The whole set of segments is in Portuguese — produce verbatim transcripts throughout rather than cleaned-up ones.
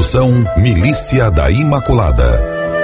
Produção Milícia da Imaculada.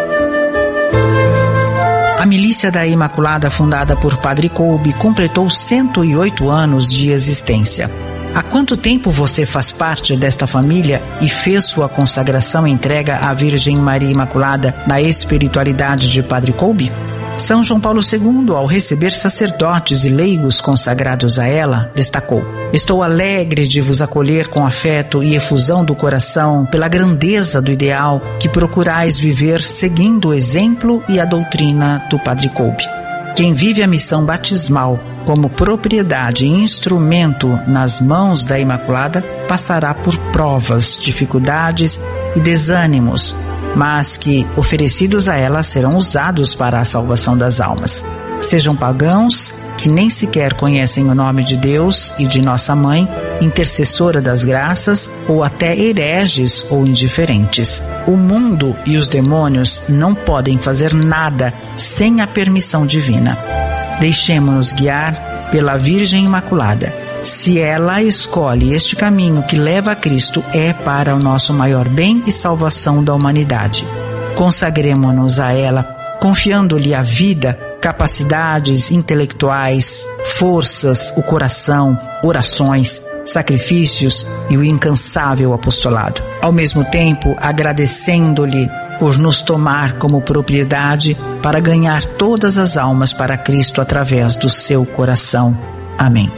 A Milícia da Imaculada, fundada por Padre Kolbe, completou cento e oito anos de existência. Há quanto tempo você faz parte desta família e fez sua consagração e entrega à Virgem Maria Imaculada na espiritualidade de Padre Kolbe? São João Paulo segundo, ao receber sacerdotes e leigos consagrados a ela, destacou: estou alegre de vos acolher com afeto e efusão do coração pela grandeza do ideal que procurais viver seguindo o exemplo e a doutrina do Padre Kolbe. Quem vive a missão batismal como propriedade e instrumento nas mãos da Imaculada passará por provas, dificuldades e desânimos, mas que, oferecidos a ela, serão usados para a salvação das almas. Sejam pagãos que nem sequer conhecem o nome de Deus e de Nossa Mãe, intercessora das graças, ou até hereges ou indiferentes. O mundo e os demônios não podem fazer nada sem a permissão divina. Deixemo-nos guiar pela Virgem Imaculada. Se ela escolhe este caminho que leva a Cristo, é para o nosso maior bem e salvação da humanidade. Consagremo-nos a ela, confiando-lhe a vida, capacidades intelectuais, forças, o coração, orações, sacrifícios e o incansável apostolado. Ao mesmo tempo, agradecendo-lhe por nos tomar como propriedade para ganhar todas as almas para Cristo através do seu coração. Amém.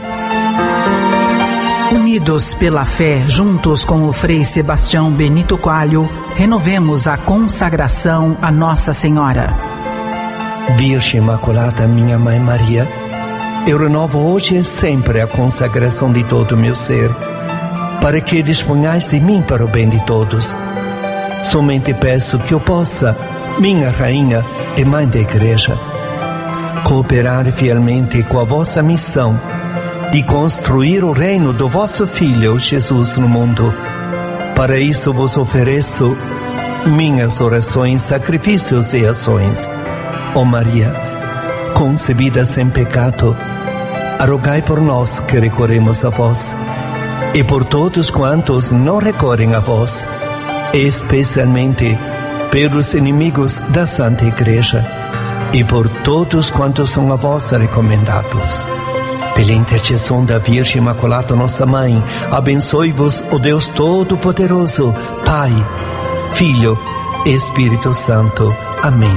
Unidos pela fé, juntos com o Frei Sebastião Benito Coelho, renovemos a consagração a Nossa Senhora. Virgem Imaculada, minha Mãe Maria, eu renovo hoje e sempre a consagração de todo o meu ser, para que disponhais de mim para o bem de todos. Somente peço que eu possa, minha Rainha e Mãe da Igreja, cooperar fielmente com a vossa missão de construir o reino do vosso Filho Jesus no mundo. Para isso vos ofereço minhas orações, sacrifícios e ações. Ó Maria, concebida sem pecado, rogai por nós que recorremos a vós, e por todos quantos não recorrem a vós, especialmente pelos inimigos da Santa Igreja, e por todos quantos são a vós recomendados. Pela intercessão da Virgem Imaculada, nossa Mãe, abençoe-vos o Deus Todo-Poderoso, Pai, Filho e Espírito Santo. Amém.